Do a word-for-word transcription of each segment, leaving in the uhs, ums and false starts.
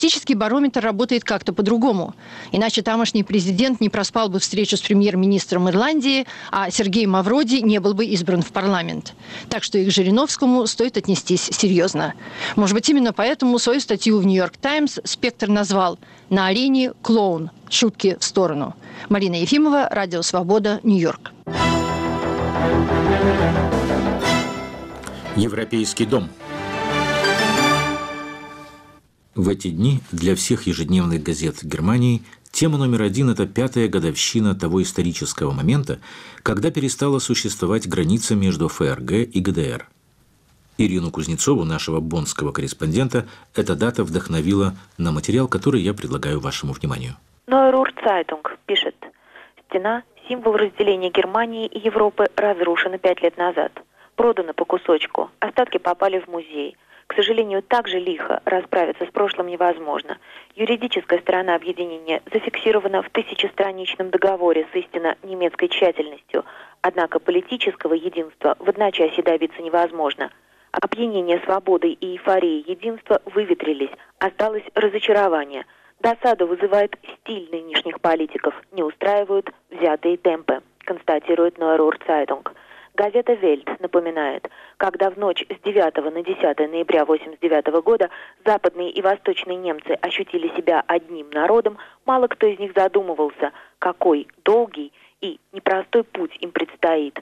Статистический барометр работает как-то по-другому. Иначе тамошний президент не проспал бы встречу с премьер-министром Ирландии, а Сергей Мавроди не был бы избран в парламент. Так что и к Жириновскому стоит отнестись серьезно. Может быть, именно поэтому свою статью в «Нью-Йорк Таймс» «Спектр» назвал «На арене клоун. Шутки в сторону». Марина Ефимова, Радио Свобода, Нью-Йорк. Европейский дом. В эти дни для всех ежедневных газет Германии тема номер один – это пятая годовщина того исторического момента, когда перестала существовать граница между ФРГ и ГДР. Ирину Кузнецову, нашего боннского корреспондента, эта дата вдохновила на материал, который я предлагаю вашему вниманию. Neue Ruhr Zeitung пишет: «Стена, символ разделения Германии и Европы, разрушена пять лет назад. Продана по кусочку, остатки попали в музей. К сожалению, так же лихо расправиться с прошлым невозможно. Юридическая сторона объединения зафиксирована в тысячестраничном договоре с истинно немецкой тщательностью, однако политического единства в одночасье добиться невозможно. Опьянение свободой и эйфория единства выветрились, осталось разочарование. Досаду вызывает стиль нынешних политиков, не устраивают взятые темпы», констатирует Neue Ruhr Zeitung. Газета «Вельт» напоминает, когда в ночь с девятого на десятое ноября тысяча девятьсот восемьдесят девятого года западные и восточные немцы ощутили себя одним народом, мало кто из них задумывался, какой долгий и непростой путь им предстоит.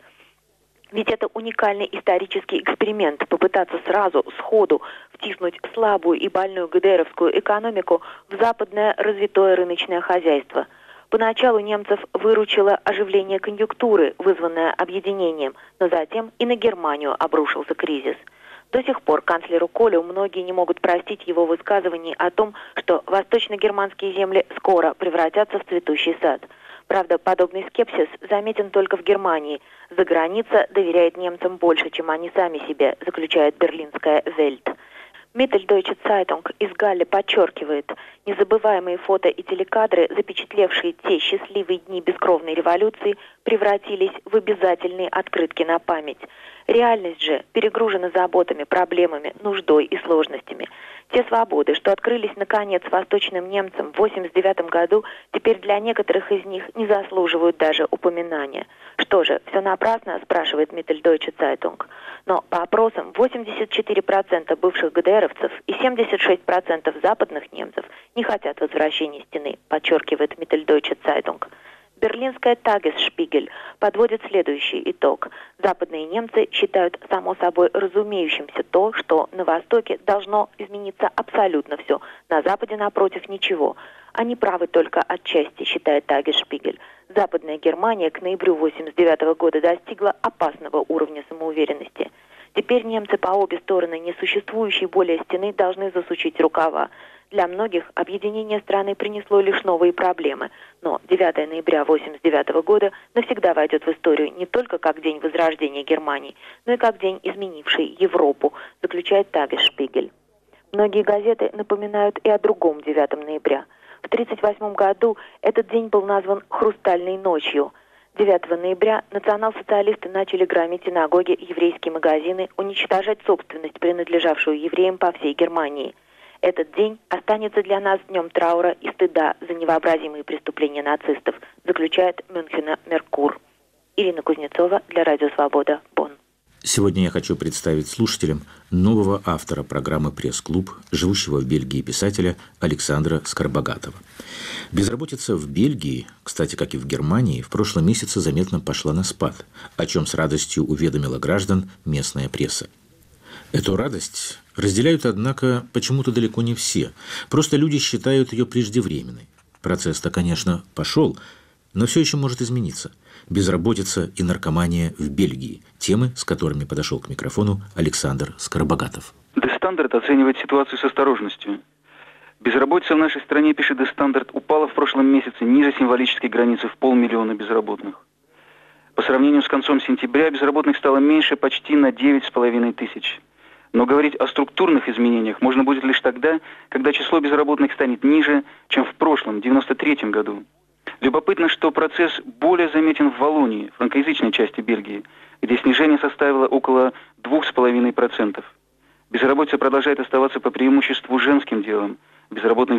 Ведь это уникальный исторический эксперимент попытаться сразу, сходу, втиснуть слабую и больную ГДРовскую экономику в западное развитое рыночное хозяйство. Поначалу немцев выручило оживление конъюнктуры, вызванное объединением, но затем и на Германию обрушился кризис. До сих пор канцлеру Колю многие не могут простить его высказываний о том, что восточно-германские земли скоро превратятся в цветущий сад. Правда, подобный скепсис заметен только в Германии. За-граница доверяет немцам больше, чем они сами себе, заключает берлинская «Вельт». Mitteldeutsche Zeitung из Галле подчеркивает, незабываемые фото и телекадры, запечатлевшие те счастливые дни бескровной революции, превратились в обязательные открытки на память. Реальность же перегружена заботами, проблемами, нуждой и сложностями. Те свободы, что открылись наконец восточным немцам в восемьдесят девятом году, теперь для некоторых из них не заслуживают даже упоминания. Что же, все напрасно, спрашивает Mitteldeutsche Zeitung. Но по опросам восемьдесят четыре процента бывших ГДРовцев и семьдесят шесть процентов западных немцев не хотят возвращения стены, подчеркивает Mitteldeutsche Zeitung. Берлинская Tagesspiegel подводит следующий итог. Западные немцы считают само собой разумеющимся то, что на Востоке должно измениться абсолютно все, на Западе, напротив, ничего. Они правы только отчасти, считает Tagesspiegel. Западная Германия к ноябрю восемьдесят девятого года достигла опасного уровня самоуверенности. Теперь немцы по обе стороны несуществующей более стены должны засучить рукава. Для многих объединение страны принесло лишь новые проблемы, но девятое ноября восемьдесят девятого года навсегда войдет в историю не только как день возрождения Германии, но и как день, изменивший Европу, заключает Tagesspiegel. Многие газеты напоминают и о другом девятом ноября. В тысяча девятьсот тридцать восьмом году этот день был назван «Хрустальной ночью». девятого ноября национал-социалисты начали громить синагоги, еврейские магазины, уничтожать собственность, принадлежавшую евреям по всей Германии. Этот день останется для нас днем траура и стыда за невообразимые преступления нацистов, заключает Мюнхена Меркур. Ирина Кузнецова для Радио Свобода, Бонн. Сегодня я хочу представить слушателям нового автора программы «Пресс-клуб», живущего в Бельгии писателя Александра Скоробогатова. Безработица в Бельгии, кстати, как и в Германии, в прошлом месяце заметно пошла на спад, о чем с радостью уведомила граждан местная пресса. Эту радость разделяют, однако, почему-то далеко не все. Просто люди считают ее преждевременной. Процесс-то, конечно, пошел, но все еще может измениться. Безработица и наркомания в Бельгии. Темы, с которыми подошел к микрофону Александр Скоробогатов. Der Standard оценивает ситуацию с осторожностью. Безработица в нашей стране, пишет Der Standard, упала в прошлом месяце ниже символической границы в полмиллиона безработных. По сравнению с концом сентября безработных стало меньше почти на девять с половиной тысяч. Но говорить о структурных изменениях можно будет лишь тогда, когда число безработных станет ниже, чем в прошлом, девяносто третьем году. Любопытно, что процесс более заметен в Валлонии, франкоязычной части Бельгии, где снижение составило около двух с половиной процентов. Безработица продолжает оставаться по преимуществу женским делом. безработных